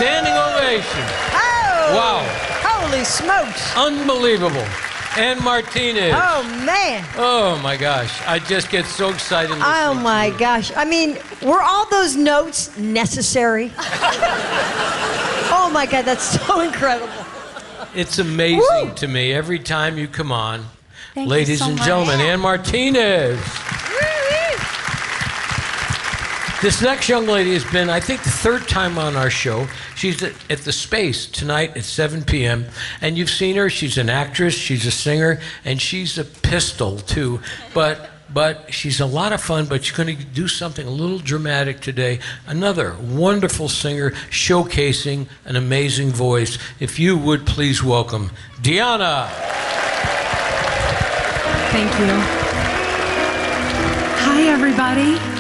standing ovation. Oh! Wow. Holy smokes. Unbelievable. Ann Martinez. Oh, man. Oh, my gosh. I just get so excited listening Oh, my to you. gosh. I mean, were all those notes necessary? Oh, my God, that's so incredible. It's amazing to me every time you come on. Thank Ladies you so and much. gentlemen, Ann Martinez. This next young lady has been, I think, the third time on our show. She's at the Space tonight at 7 p.m. And you've seen her. She's an actress, she's a singer, and she's a pistol, too. But she's a lot of fun, but she's going to do something a little dramatic today. Another wonderful singer showcasing an amazing voice. If you would please welcome Deanna. Thank you. Hi, everybody.